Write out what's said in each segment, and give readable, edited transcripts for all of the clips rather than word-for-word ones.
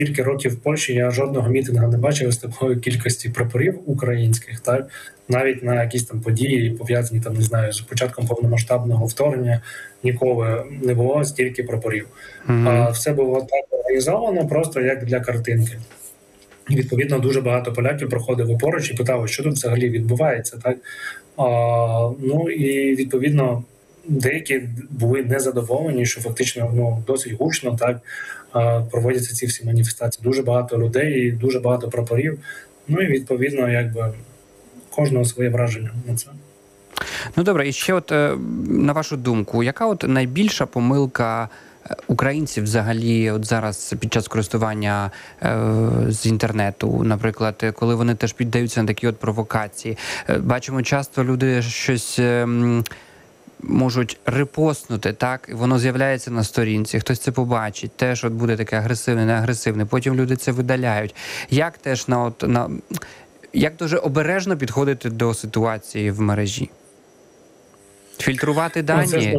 кілька років в Польщі я жодного мітингу не бачив з такої кількості прапорів українських, так навіть на якісь там події, пов'язані там, не знаю, з початком повномасштабного вторгнення, ніколи не було стільки прапорів. Все було так організовано, просто як для картинки. І, відповідно, дуже багато поляків проходили поруч і питали, що тут взагалі відбувається, так? Ну і відповідно деякі були незадоволені, що фактично досить гучно так проводяться ці всі маніфестації. Дуже багато людей, дуже багато прапорів. Ну і відповідно, якби кожного своє враження на це. Ну добре, і ще от на вашу думку, яка от найбільша помилка українців взагалі от зараз під час користування з інтернету, наприклад, коли вони теж піддаються на такі от провокації? Бачимо, часто люди щось можуть репостнути, так, воно з'являється на сторінці, хтось це побачить, теж от буде таке агресивне, неагресивне, потім люди це видаляють. Як теж як дуже обережно підходити до ситуації в мережі? Фільтрувати дані?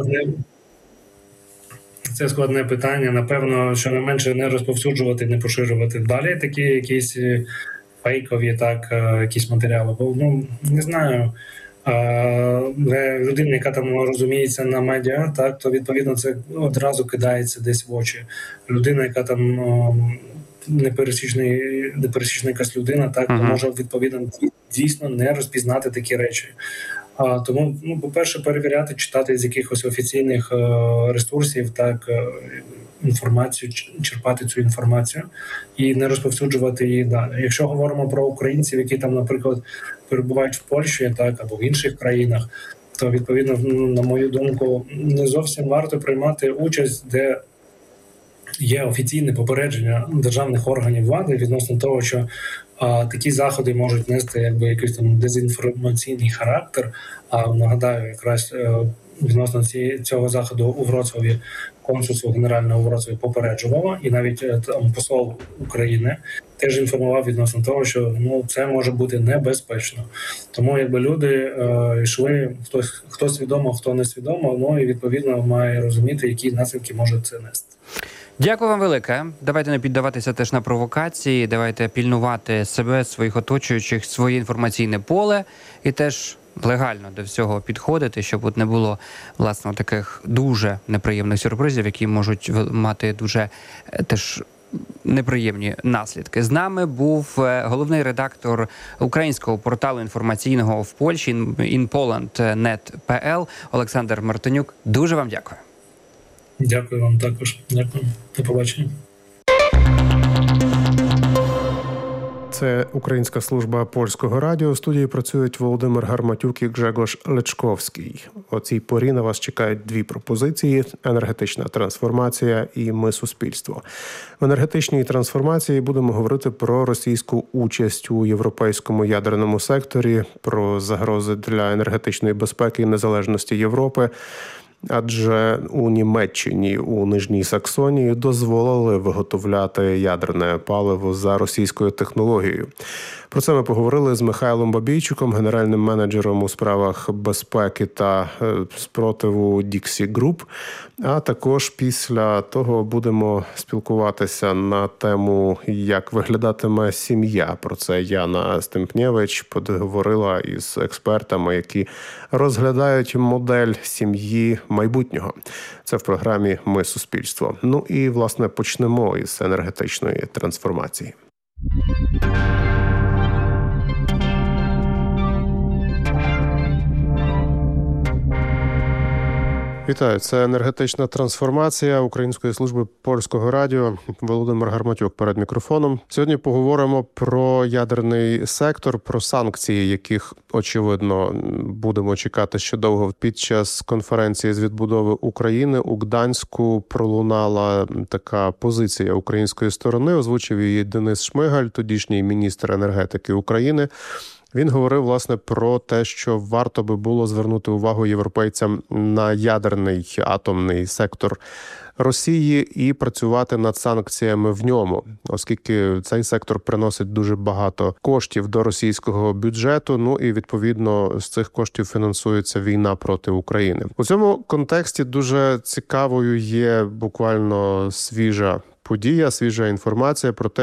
Це складне питання. Напевно, щонайменше не розповсюджувати, не поширювати далі такі якісь фейкові, так, якісь матеріали. Бо, не знаю, для людини, яка там розуміється на медіа, так, то відповідно це одразу кидається десь в очі. Людина, яка там непересічна якась людина, так, то може відповідно дійсно не розпізнати такі речі. Тому, по-перше, перевіряти, читати з якихось офіційних ресурсів, так, інформацію, черпати цю інформацію і не розповсюджувати її далі. Якщо говоримо про українців, які там, наприклад, перебувають в Польщі, так, або в інших країнах, то, відповідно, на мою думку, не зовсім варто приймати участь, де є офіційне попередження державних органів влади відносно того, що такі заходи можуть нести якийсь там дезінформаційний характер. Нагадаю, якраз відносно цього заходу у Вроцлаві консульство генеральне у Вроцлаві попереджувало, і навіть там посол України теж інформував відносно того, що це може бути небезпечно. Тому люди йшли, хто свідомо, хто не свідомо, і відповідно має розуміти, які наслідки може це нести. Дякую вам велике. Давайте не піддаватися теж на провокації, давайте пільнувати себе, своїх оточуючих, своє інформаційне поле і теж легально до всього підходити, щоб от не було, власне, таких дуже неприємних сюрпризів, які можуть мати дуже теж неприємні наслідки. З нами був головний редактор українського порталу інформаційного в Польщі inpoland.net.pl Олександр Мартинюк. Дуже вам дякую. Дякую вам також. Дякую. До побачення. Це Українська служба Польського радіо. У студії працюють Володимир Гарматюк і Гжегош Лечковський. О цій порі на вас чекають дві пропозиції – енергетична трансформація і ми суспільство. В енергетичній трансформації будемо говорити про російську участь у європейському ядерному секторі, про загрози для енергетичної безпеки і незалежності Європи. Адже у Німеччині, у Нижній Саксонії дозволили виготовляти ядерне паливо за російською технологією. Про це ми поговорили з Михайлом Бабійчуком, генеральним менеджером у справах безпеки та спротиву Dixie Group. А також після того будемо спілкуватися на тему, як виглядатиме сім'я. Про це Яна Стемпнєвич поговорила із експертами, які розглядають модель сім'ї майбутнього. Це в програмі «Ми суспільство». Ну і, власне, почнемо із енергетичної трансформації. Вітаю, це енергетична трансформація Української служби Польського радіо. Володимир Гарматюк перед мікрофоном. Сьогодні поговоримо про ядерний сектор, про санкції, яких, очевидно, будемо чекати ще довго. Під час конференції з відбудови України у Гданську пролунала така позиція української сторони. Озвучив її Денис Шмигаль, тодішній міністр енергетики України. Він говорив, власне, про те, що варто би було звернути увагу європейцям на ядерний атомний сектор Росії і працювати над санкціями в ньому, оскільки цей сектор приносить дуже багато коштів до російського бюджету, ну і, відповідно, з цих коштів фінансується війна проти України. У цьому контексті дуже цікавою є буквально свіжа подія, свіжа інформація про те,